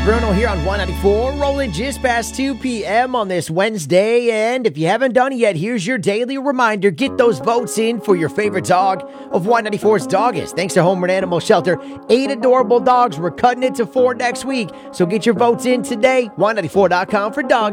Bruno here on 194, rolling just past 2 p.m. on this Wednesday. And if you haven't done it yet, here's your daily reminder. Get those votes in for your favorite dog of 194's Doggies. Thanks to Home Animal Shelter, 8 adorable dogs. We're cutting it to 4 next week. So get your votes in today. 194.com for dog.